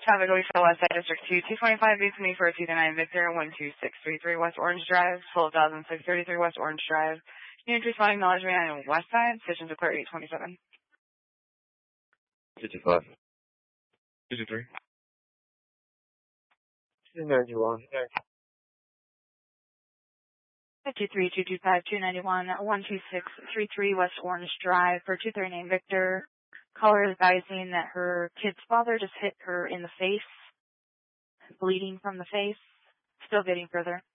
Traffic Alicia West Side District 2, 225 East me for 239 Victor, 12633 West Orange Drive, 12,633 West Orange Drive. Unit responding acknowledgement on West Side, station to clear 827. 55. 53. 291. 523-225-291, 12633 West Orange Drive for 239 Victor. Caller is advising that her kid's father just hit her in the face, bleeding from the face. Still getting further.